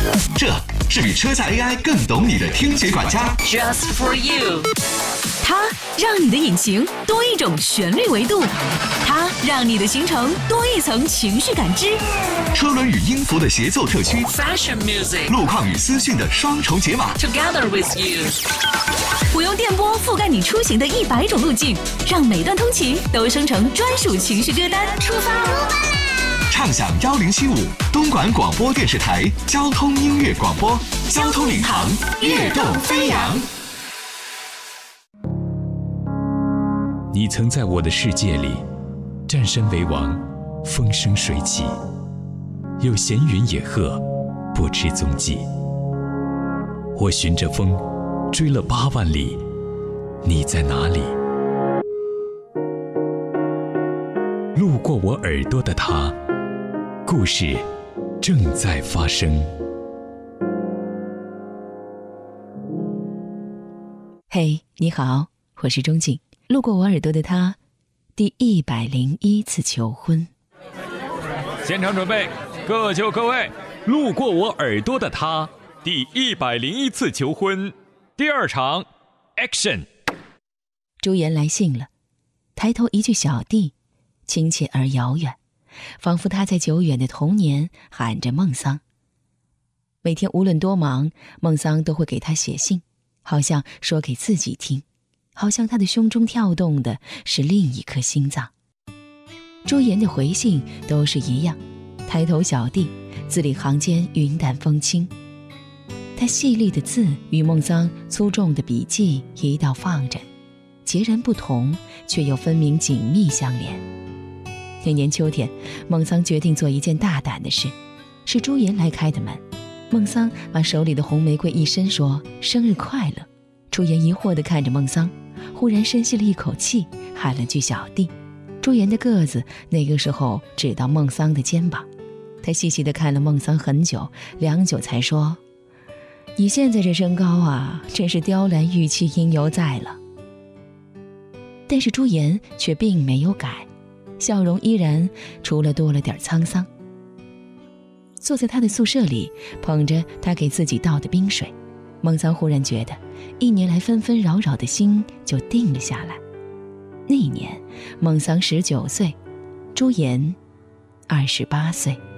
这是比车载 AI 更懂你的听觉管家 Just for you。 它让你的引擎多一种旋律维度，它让你的行程多一层情绪感知。 车轮与音符的协奏特区， Fashion music， 路况与资讯的双重解码。 Together with you。 我用电波覆盖你出行的100种路径，让每段通勤都生成专属情绪歌单。出发！ 畅享1075东莞广播电视台交通音乐广播，交通领航，跃动飞扬。 你曾在我的世界里占山为王，风生水起，有闲云野鹤，不知踪迹。我循着风追了8万里，你在哪里？路过我耳朵的他，故事正在发生。 嘿，你好，我是钟静。路过我耳朵的他，第101次求婚。 现场准备，各就各位。路过我耳朵的他，第101次求婚，第2场 ，Action。 朱颜来信了，抬头一句小弟，亲切而遥远，仿佛他在久远的童年喊着孟桑。每天无论多忙，孟桑都会给他写信，好像说给自己听，好像他的胸中跳动的是另一颗心脏。朱颜的回信都是一样，抬头小弟，字里行间云淡风轻。他细腻的字与孟桑粗重的笔记一道放着，截然不同，却又分明紧密相连。那年秋天，孟桑决定做一件大胆的事，是朱颜来开的门。孟桑把手里的红玫瑰一伸，说生日快乐。朱颜疑惑地看着孟桑，忽然深吸了一口气，喊了句小弟。朱颜的个子那个时候只到孟桑的肩膀，他细细地看了孟桑很久，良久才说，你现在这身高啊，真是雕栏玉砌应犹在了。但是朱颜却并没有改，笑容依然，除了多了点沧桑。坐在他的宿舍里，捧着他给自己倒的冰水，孟桑忽然觉得1年来纷纷扰扰的心就定了下来。那一年孟桑19岁，朱颜28岁。